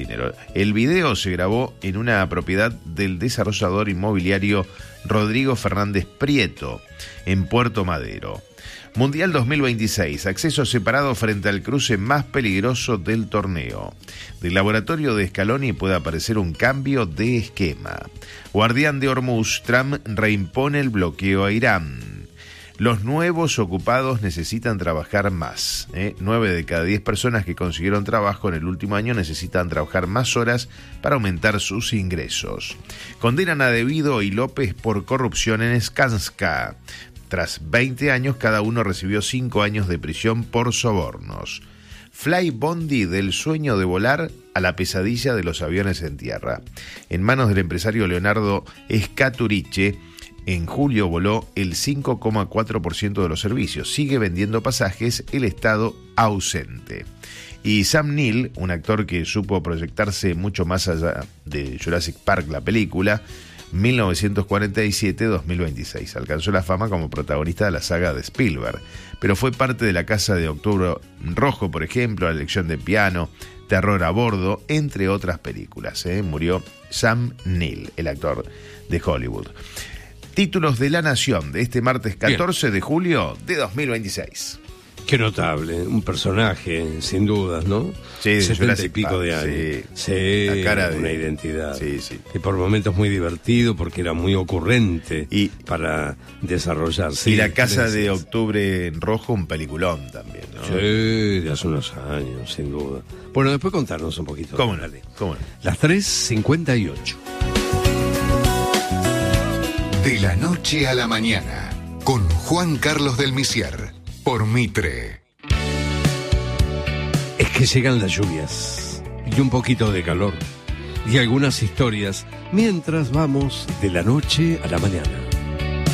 dinero. El video se grabó en una propiedad del desarrollador inmobiliario Rodrigo Fernández Prieto, en Puerto Madero. Mundial 2026, acceso separado frente al cruce más peligroso del torneo. Del laboratorio de Scaloni puede aparecer un cambio de esquema. Guardián de Hormuz, Trump reimpone el bloqueo a Irán. Los nuevos ocupados necesitan trabajar más. 9 de cada 10 personas que consiguieron trabajo en el último año necesitan trabajar más horas para aumentar sus ingresos. Condenan a Devido y López por corrupción en Skanska. Tras 20 años, cada uno recibió 5 años de prisión por sobornos. Fly Bondi del sueño de volar a la pesadilla de los aviones en tierra. En manos del empresario Leonardo Scaturice, en julio voló el 5,4% de los servicios. Sigue vendiendo pasajes el Estado ausente. Y Sam Neill, un actor que supo proyectarse mucho más allá de Jurassic Park, la película, 1947-2026. Alcanzó la fama como protagonista de la saga de Spielberg, pero fue parte de La Casa de Octubre Rojo, por ejemplo, La Lección de Piano, Terror a Bordo, entre otras películas. Murió Sam Neill, el actor de Hollywood. Títulos de La Nación de este martes 14 de julio de 2026. Qué notable, un personaje, sin dudas, ¿no? Sí, 70 y pico de años. Sí, la cara de una identidad. Sí. Y por momentos muy divertido porque era muy ocurrente para desarrollarse. Y La Casa de Octubre en Rojo, un peliculón también, ¿no? Sí, de hace unos años, sin duda. Bueno, después contarnos un poquito. ¿Cómo no? Las 3:58. De la noche a la mañana, con Juan Carlos del Misier. Por Mitre. Es que llegan las lluvias y un poquito de calor y algunas historias mientras vamos de la noche a la mañana.